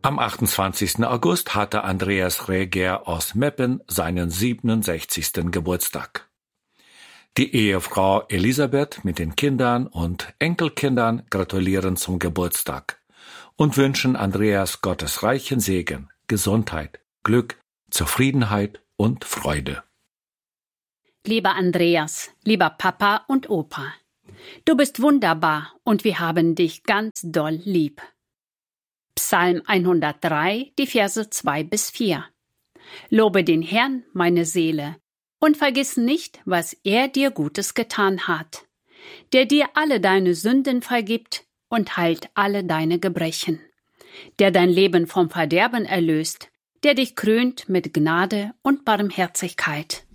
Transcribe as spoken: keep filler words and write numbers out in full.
Am achtundzwanzigsten August hatte Andreas Reger aus Meppen seinen siebenundsechzigsten Geburtstag. Die Ehefrau Elisabeth mit den Kindern und Enkelkindern gratulieren zum Geburtstag und wünschen Andreas Gottes reichen Segen, Gesundheit, Glück, Zufriedenheit und Freude. Lieber Andreas, lieber Papa und Opa, du bist wunderbar und wir haben dich ganz doll lieb. Psalm hundertdrei, die Verse zwei bis vier. Lobe den Herrn, meine Seele, und vergiss nicht, was er dir Gutes getan hat, der dir alle deine Sünden vergibt und heilt alle deine Gebrechen, der dein Leben vom Verderben erlöst, der dich krönt mit Gnade und Barmherzigkeit,